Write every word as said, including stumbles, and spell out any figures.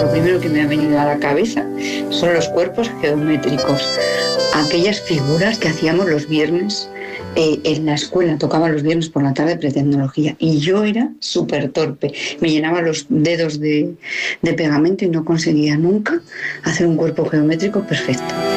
lo primero que me ha venido a la cabeza son los cuerpos geométricos, aquellas figuras que hacíamos los viernes eh, en la escuela, tocaba los viernes por la tarde pretecnología, y yo era súper torpe, me llenaba los dedos de, de pegamento y no conseguía nunca hacer un cuerpo geométrico perfecto.